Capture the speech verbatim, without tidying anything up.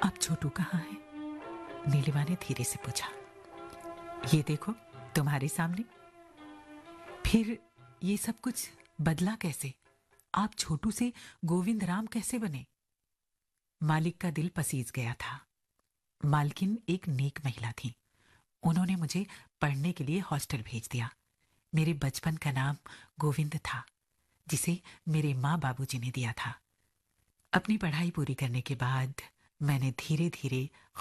अब छोटू कहाँ है? नीलिमा ने धीरे से पूछा। ये देखो, तुम्हारे सामने। फिर ये सब कुछ बदला कैसे? आप छोटू से गोविंद राम कैसे बने? मालिक का दिल पसीज गया था। मालकिन एक नेक महिला थी। उन्होंने मुझे पढ़ने के लिए हॉस्टल भेज दिया। मेरे बचपन का नाम गोविंद था, जिसे मेरे माँ बाबूजी ने दिया था। अपनी पढ़ाई पूरी करने के बाद मैंने धीरे धीरे